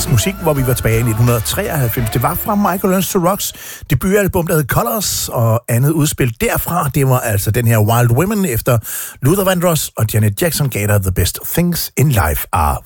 dansk musik, hvor vi var tilbage i 1993. Det var fra Michael Learns to Rocks debutalbum, der hed Colors, og andet udspil derfra, det var altså den her Wild Women efter Luther Vandross og Janet Jackson gav der The Best Things in Life Are